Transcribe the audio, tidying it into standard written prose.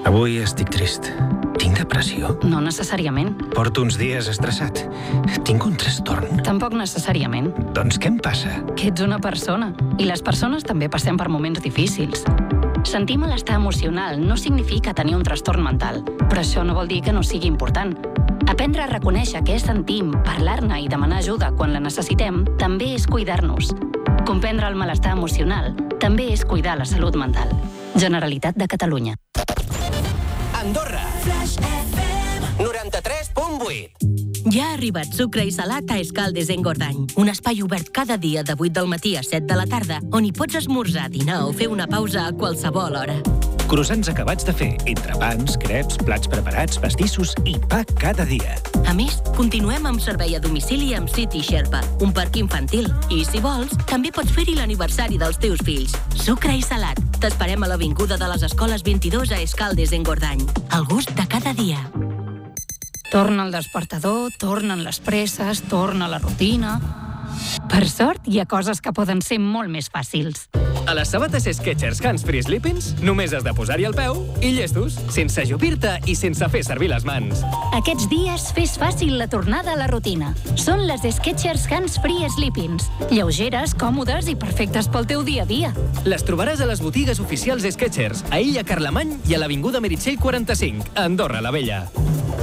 Avui estic trist. Tinc depressió? No necessàriament. Porto uns dies estressat. Tinc un trastorn? Tampoc necessàriament. Doncs què em passa? Que ets una persona. I les persones també passem per moments difícils. Sentir malestar emocional no significa tenir un trastorn mental, però això no vol dir que no sigui important. Aprendre a reconèixer què sentim, parlar-ne i demanar ajuda quan la necessitem també és cuidar-nos. Comprendre el malestar emocional també és cuidar la salut mental. Generalitat de Catalunya. Andorra. Flash FM 93.8. Ja ha arribat Sucre i Salat a Escaldes Engordany, un espai obert cada dia de 8 del matí a 7 de la tarda, on hi pots esmorzar, dinar o fer una pausa a qualsevol hora. Croissants acabats de fer, entrepans, creps, plats preparats, pastissos i pa cada dia. A més, continuem amb servei a domicili amb City Sherpa, un parc infantil. I, si vols, també pots fer-hi l'aniversari dels teus fills. Sucre i Salat. T'esperem a l'Avinguda de les Escoles 22 a Escaldes Engordany. El gust de cada dia. Torna el despertador, tornen les presses, torna la rutina... Per sort, hi ha coses que poden ser molt més fàcils. A les sabates Skechers Hands Free Sleepings només has de posar-hi el peu i llestos, sense ajupir-te i sense fer servir les mans. Aquests dies fes fàcil la tornada a la rutina. Són les Skechers Hands Free Sleepings. Lleugeres, còmodes i perfectes pel teu dia a dia. Les trobaràs a les botigues oficials Skechers, a Illa Carlemany i a l'Avinguda Meritxell 45, a Andorra la Vella.